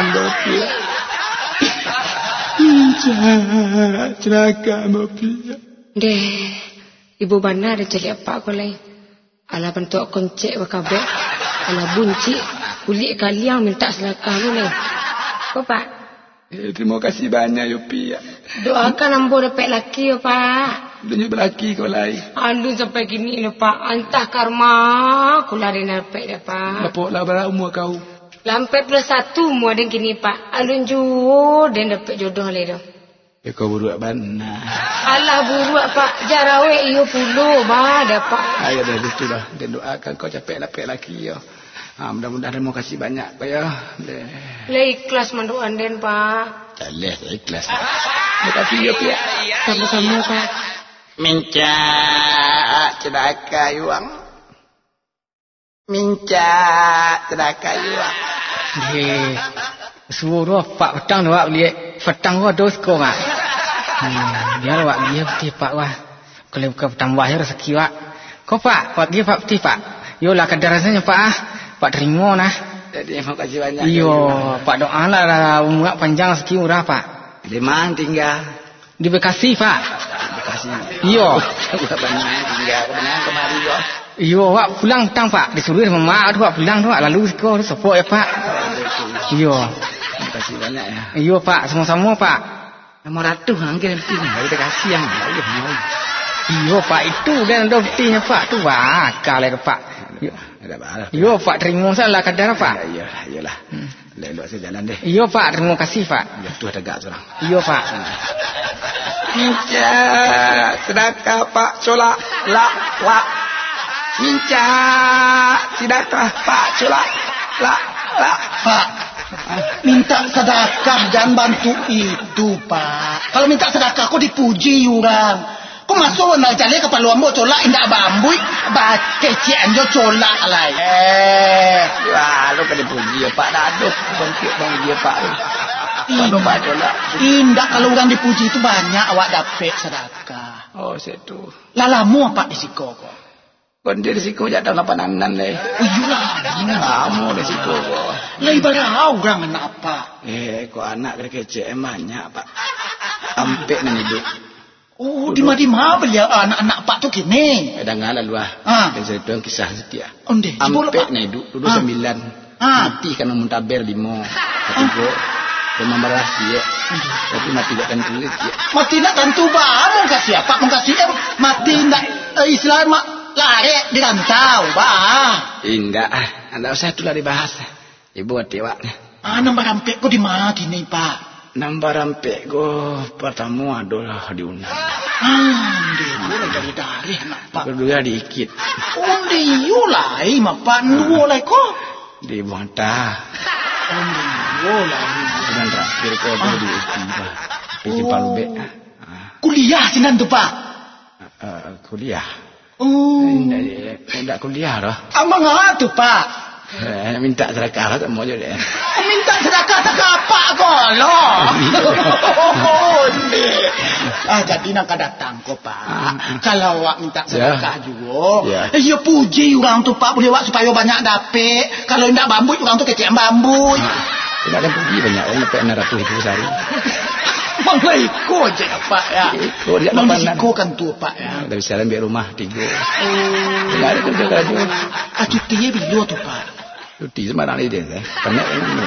ando pia. Minca celaka mo pia. Deh, ibu benar dia cari apa kau lain. Ala bentuk koncek wakabe. Ala bunci kulit kaliang minta selakah lu lain. Kau pak? Terima kasih banyak yo pia. Doakan ambo dapat laki yo pak. Dunia berlaki kau lain. Aduh sampai gini lo pak. Antah karma aku lari dapat dah pak. Lapor lah berapa umur kau? Lampai plus 1 umur dan kini pak. Alun juo dan dapat jodoh le dah. Ya kau buruak benar. Alah buruak pak. Jarawe iyo puluh bah dapat. Ayo dah itu dah. Dan doakan kau capek lapik laki yo. Mudah-mudahan terima kasih banyak pak ya. Le ikhlas manduan den pak. Caleh saya ikhlas. Terima kasih ya pia. Sama-sama pak. Minca cedaka yuang. Minca cedaka yuang. Suruh pak petang doa lihat petang gua dos kau ngah. Dia awak dia peti pak wah. Kalau buka petang wah rezeki wak. Kau pak dia pak peti pak. Yolah kadar rasanya pak ah. Pak terima nah. Jadi terima kasih banyak. Iyo pak doa lah umur panjang rezeki murah pak. Di mana tinggal? Di Bekasi pak. Bekasi. Iyo. Udah banyak tinggal kebenaran kemari yo. Iyo wak pulang petang pak. Disuruh sama mak tu wak pulang tu wak lalu kau support ya pak. Iyo. Terima kasih banyak ya. Iyo pak sama-sama pak. Nomor ratu angin penting. Kita kasih yang Iyo pak itu kan ada buktinya pak tu wah kalau pak. Ada balas. Iyo pak terima salah kadar pak. Ya iyalah. Lelok saya jalan deh. Iyo pak terima kasih pak. Ya tu ada gak seorang. Iyo pak. Minca sedekah pak solak la wa. Minca sedekah pak solak la Pak, minta sedekah dan bantu itu pak. Kalau minta sedekah kau dipuji orang. Kau masuk nak jalan ke palu ambo colak indak bambui, kecian jo colak lah. Wah, lu kan dipuji ya pak. Aduh, bangkit bang dia pak. Kalau pak colak. Indak kalau orang dipuji itu banyak awak dapat sedekah. Oh, situ. Lalamu apa di siko kau? Kondir siko jatuh lapanan le. Iyalah, kamu le siko kok. Lai barang orang anak apa? Kok anak kecil banyak pak. Ampek nan hidup. Oh, di mana beli anak-anak pak tu kini? Ada ngalah luah. Dan saya tuang kisah setia. Onde, ampek nan hidup dulu 9. Mati karena muntaber 5. Ketiga. Rumah merah dia. Tapi mati tak tentu dia. Mati nak tentu bah. Mengkasih apa? Mengkasih mati nak Islam lari di rantau bah. Enggak. Anda usah itulah dibahas. Ibu hati wak. Nombor rampek kau di mana kini pak? Nombor rampek kau pertama adalah di Unan. Dia dari anak pak. Kedua diikit. Undi yulai mapak nuolai kau. Di Buantah. Undi yulai. Dan terakhir kau tu di Ukiba. Di Palube. Kuliah sinan tu pak. Kuliah. Tidak kuliah dah. Amang tu pak. Minta sedekah lah tak mau je dia. Minta sedekah tak apa kau loh. Jadi nak datang kau pak. Kalau awak minta sedekah juga. Ya puji orang tu pak boleh awak supaya banyak dapat. Kalau tidak bambu orang tu kecil bambu. Tidak ada puji banyak orang dapat 600 ribu sehari. Manglah ikut je pak ya. Ikut dia lapanan. Ikut kan tu pak ya. Dari salam biar rumah 3. Tidak ada kerja kerja. Cuti bila tu pak? Cuti sembarang ni dia. Banyak